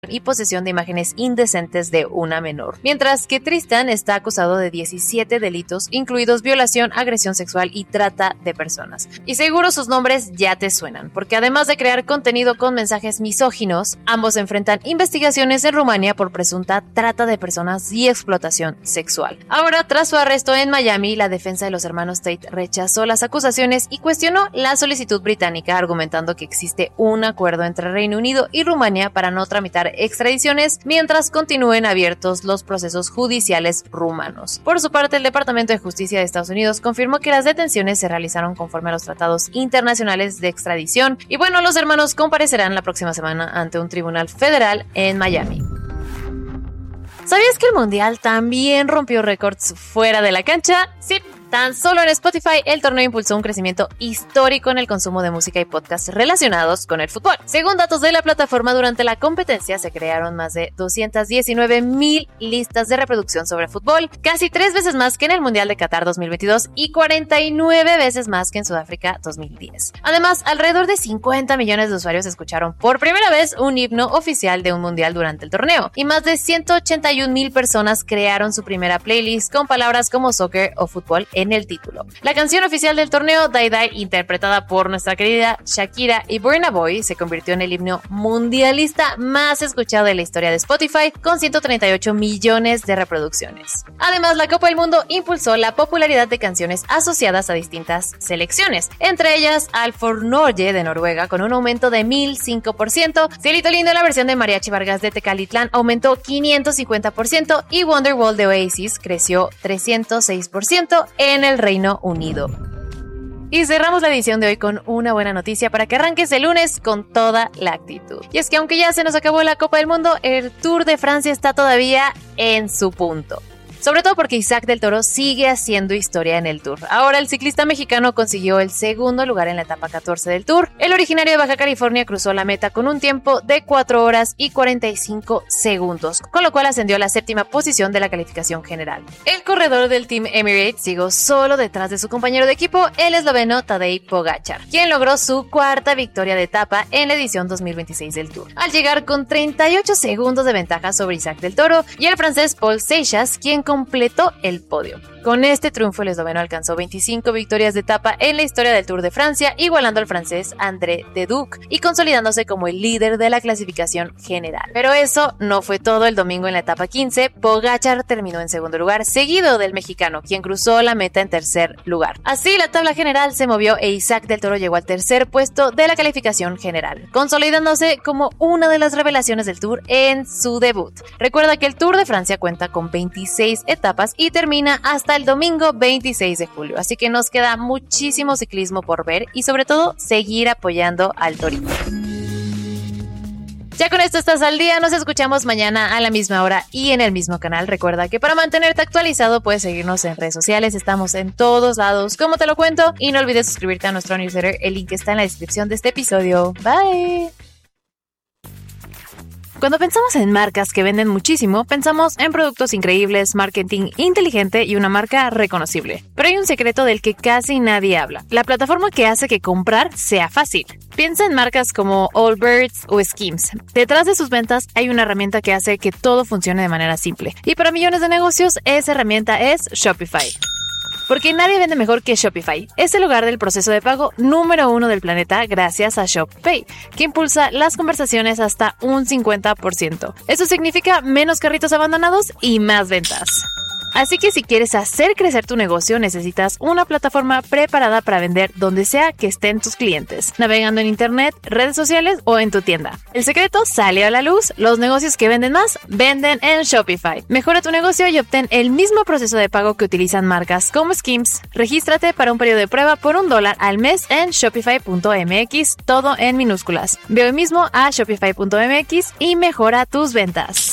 y posesión de imágenes indecentes de una menor. Mientras que Tristan está acusado de 17 delitos, incluidos violación, agresión sexual y trata de personas. Y seguro sus nombres ya te suenan, porque además de crear contenido con mensajes misóginos, ambos enfrentan investigaciones en Rumania por presunta trata de personas y explotación sexual. Ahora, tras su arresto en Miami, la defensa de los hermanos Tate rechazó las acusaciones y cuestionó la solicitud británica, argumentando que existe un acuerdo entre Reino Unido y Rumania para no tramitar extradiciones mientras continúen abiertos los procesos judiciales rumanos. Por su parte, el Departamento de Justicia de Estados Unidos confirmó que las detenciones se realizaron conforme a los tratados internacionales de extradición y bueno, los hermanos comparecerán la próxima semana ante un tribunal federal en Miami. ¿Sabías que el Mundial también rompió récords fuera de la cancha? Sí. Tan solo en Spotify, el torneo impulsó un crecimiento histórico en el consumo de música y podcasts relacionados con el fútbol. Según datos de la plataforma, durante la competencia se crearon más de 219,000 listas de reproducción sobre fútbol, casi 3 veces más que en el Mundial de Qatar 2022 y 49 veces más que en Sudáfrica 2010. Además, alrededor de 50 millones de usuarios escucharon por primera vez un himno oficial de un mundial durante el torneo, y más de 181,000 personas crearon su primera playlist con palabras como soccer o fútbol en el título. La canción oficial del torneo, Die Die, interpretada por nuestra querida Shakira y Burna Boy, se convirtió en el himno mundialista más escuchado de la historia de Spotify, con 138 millones de reproducciones. Además, la Copa del Mundo impulsó la popularidad de canciones asociadas a distintas selecciones, entre ellas Al Fornorge de Noruega, con un aumento de 1005%, Cielito Lindo, la versión de Mariachi Vargas de Tecalitlán, aumentó 550%, y Wonderwall de Oasis creció 306% en el Reino Unido. Y cerramos la edición de hoy con una buena noticia para que arranques el lunes con toda la actitud. Y es que aunque ya se nos acabó la Copa del Mundo, el Tour de Francia está todavía en su punto. Sobre todo porque Isaac del Toro sigue haciendo historia en el Tour. Ahora el ciclista mexicano consiguió el segundo lugar en la etapa 14 del Tour. El originario de Baja California cruzó la meta con un tiempo de 4 horas y 45 segundos, con lo cual ascendió a la 7ª posición de la calificación general. El corredor del Team Emirates llegó solo detrás de su compañero de equipo, el esloveno Tadej Pogačar, quien logró su 4ª victoria de etapa en la edición 2026 del Tour, al llegar con 38 segundos de ventaja sobre Isaac del Toro y el francés Paul Seixas, quien completó el podio. Con este triunfo, el esloveno alcanzó 25 victorias de etapa en la historia del Tour de Francia, igualando al francés André Deduc y consolidándose como el líder de la clasificación general. Pero eso no fue todo. El domingo en la etapa 15, Pogačar terminó en segundo lugar, seguido del mexicano, quien cruzó la meta en tercer lugar. Así, la tabla general se movió e Isaac del Toro llegó al tercer puesto de la calificación general, consolidándose como una de las revelaciones del Tour en su debut. Recuerda que el Tour de Francia cuenta con 26 etapas y termina hasta el domingo 26 de julio, así que nos queda muchísimo ciclismo por ver y sobre todo seguir apoyando al Torito. Ya con esto estás al día, nos escuchamos mañana a la misma hora y en el mismo canal. Recuerda que para mantenerte actualizado puedes seguirnos en redes sociales, estamos en todos lados, como te lo cuento, y no olvides suscribirte a nuestro newsletter, el link está en la descripción de este episodio. Bye. Cuando pensamos en marcas que venden muchísimo, pensamos en productos increíbles, marketing inteligente y una marca reconocible. Pero hay un secreto del que casi nadie habla: la plataforma que hace que comprar sea fácil. Piensa en marcas como Allbirds o Skims. Detrás de sus ventas hay una herramienta que hace que todo funcione de manera simple. Y para millones de negocios, esa herramienta es Shopify. Porque nadie vende mejor que Shopify. Es el hogar del proceso de pago número 1 del planeta gracias a ShopPay, que impulsa las conversaciones hasta un 50%. Eso significa menos carritos abandonados y más ventas. Así que si quieres hacer crecer tu negocio, necesitas una plataforma preparada para vender donde sea que estén tus clientes, navegando en internet, redes sociales o en tu tienda. El secreto sale a la luz: los negocios que venden más, venden en Shopify. Mejora tu negocio y obtén el mismo proceso de pago que utilizan marcas como Skims. Regístrate para un periodo de prueba por $1 al mes en shopify.mx, todo en minúsculas. Ve hoy mismo a shopify.mx y mejora tus ventas.